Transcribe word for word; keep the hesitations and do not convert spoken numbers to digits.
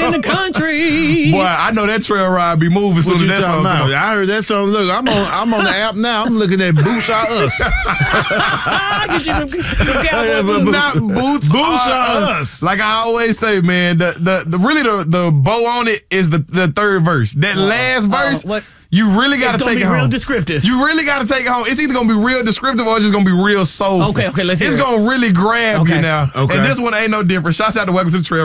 in the country. Boy, I know that trail ride be moving soon What as you that talking song about? comes. I heard that song. Look, I'm on I'm on the app now. I'm looking at Boots Are Us. Get you some, some cowboy boots. Not boots, Boots are are us. us. Like I always say, man, the the, the really the, the bow on it is the, the third verse. That last verse, what? you really got to It's take gonna be it home. real descriptive. You really got to take it home. It's either gonna be real descriptive or it's just gonna be real soulful. Okay, okay, let's hear It's it. gonna really grab Okay. you now. Okay. And this one ain't no different. Shouts out to Welcome to the Trail.